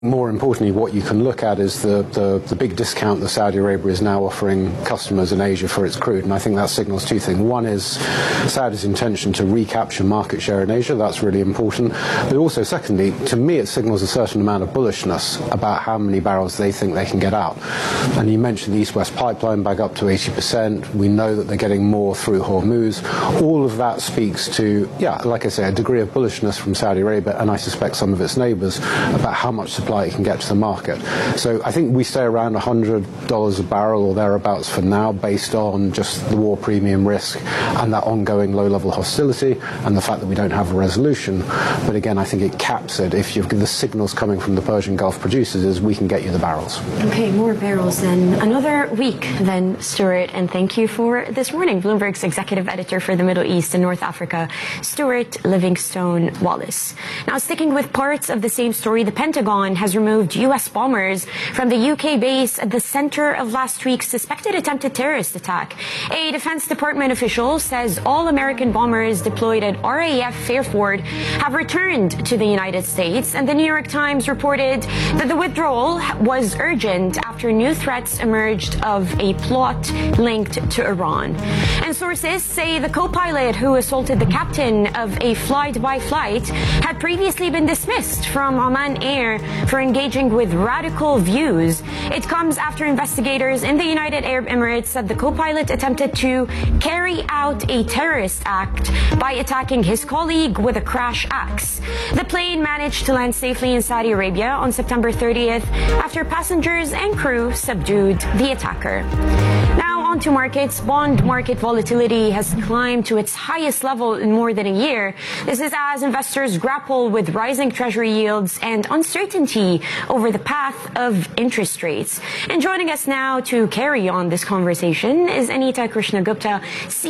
more importantly, what you can look at is the big discount that Saudi Arabia is now offering customers in Asia for its crude. And I think that signals two things. One is Saudi's intention to recapture market share in Asia. That's really important. But also, secondly, to me, it signals a certain amount of bullishness about how many barrels they think they can get out. And you mentioned the East-West pipeline back up to 80%. We know that they're getting more through Hormuz. All of that speaks to, like I say, a degree of bullishness from Saudi Arabia, and I suspect some of its neighbors, about how much supply it can get to the market. So I think we stay around $100 a barrel or thereabouts for now, based on just the war premium risk and that ongoing low-level hostility and the fact that we don't have a resolution. But again, I think it caps it. If you've the signals coming from the Persian Gulf producers is we can get you the barrels. Okay, more barrels then. Another week then, Stuart, and thank you for this morning. Bloomberg's executive editor for the Middle East and North Africa, Stuart Livingstone Wallace. Now, sticking with parts of the same story, the Pentagon has removed U.S. bombers from the UK base at the center of last week's suspected attempted terrorist attack. A Defense Department official says all American bombers deployed at RAF Fairford have returned to the United States, and the New York Times reported that the withdrawal was urgent after new threats emerged of a plot linked to Iran. And sources say the co-pilot who assaulted the captain of a flight-by-flight had previously been dismissed from Oman Air for engaging with radical views. It comes after investigators in the United Arab Emirates said the co-pilot attempted to carry out a terrorist act by attacking his colleague with a crash axe. The plane managed to land safely in Saudi Arabia on September 30th after passengers and crew subdued the attacker. Now on to markets. Bond market volatility has climbed to its highest level in more than a year. This is as investors grapple with rising treasury yields and uncertainty over the path of interest rates. And joining us now to carry on this conversation is Anita Krishnagupta,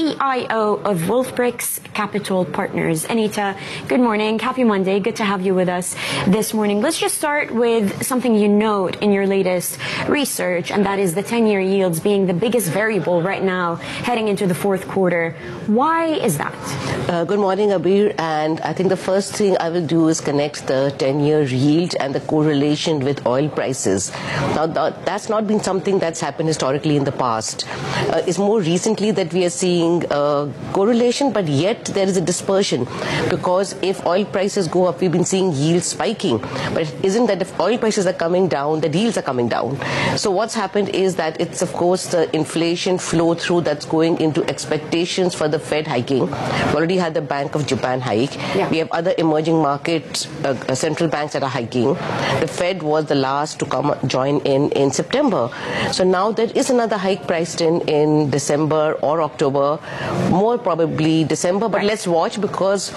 CIO of Wolfbricks Capital Partners. Anita, good morning. Happy Monday. Good to have you with us this morning. Let's just start with something you note in your latest research, and that is the 10-year yields being the biggest variable right now heading into the fourth quarter. Why is that? Good morning, Abir. And I think the first thing I will do is connect the 10-year yield and the correlation with oil prices. Now, that's not been something that's happened historically in the past. It's more recently that we are seeing correlation, but yet there is a dispersion, because if oil prices go up, we've been seeing yields spiking. But it isn't that if oil prices are coming down, the yields are coming down. So what's happened is that it's, of course, the inflation flow through that's going into expectations for the Fed hiking. We already had the Bank of Japan hike. Yeah. We have other emerging market central banks that are hiking. The Fed was the last to join in September. So now there is another hike priced in December or October, more probably December, but let's watch, because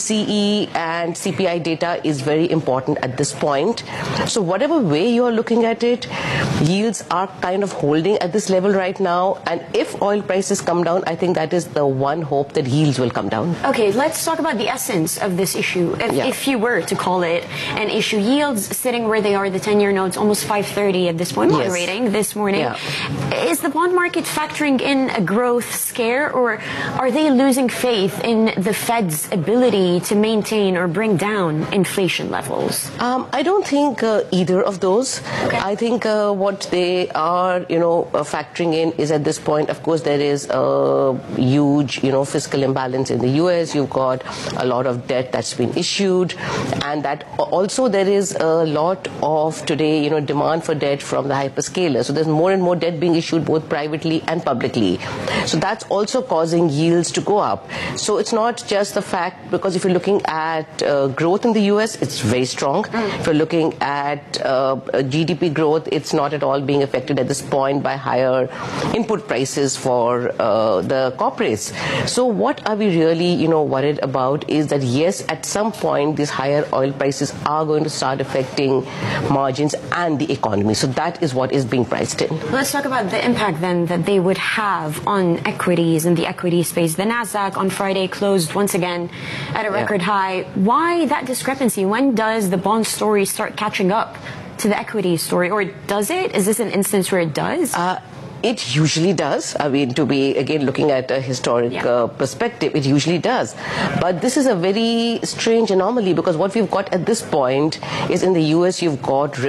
PCE and CPI data is very important at this point. So whatever way you're looking at it, yields are kind of holding at this level right now, and if oil prices come down, I think that is the one hope that yields will come down. Okay, let's talk about the essence of this issue. If you were to call it an issue, yields sitting where they are, the 10-year notes almost 530 at this point, moderating this morning. Is the bond market factoring in a growth scare, or are they losing faith in the Fed's ability to maintain or bring down inflation levels? I don't think either of those. Okay. I think what they are, factoring in is, at this point, of course, there is a huge, fiscal imbalance in the U.S. You've got a lot of debt that's been issued, and that also there is a lot of today, demand for debt from the hyperscalers. So there's more and more debt being issued both privately and publicly. So that's also causing yields to go up. So it's not just the fact, because if you're looking at growth in the U.S., it's very strong. If you're looking at GDP growth, it's not at all being affected at this point by higher input prices for the corporates. So what are we really, worried about is that, yes, at some point, these higher oil prices are going to start affecting margins and the economy. So that is what is being priced in. Let's talk about the impact then that they would have on equities in the equity space. The Nasdaq on Friday closed once again at a record high. Why that discrepancy? When does the bond story start catching up to the equity story, or does it? Is this an instance where it does? It usually does. I mean, to be, again, looking at a historic perspective, it usually does. But this is a very strange anomaly, because what we've got at this point is, in the US, you've got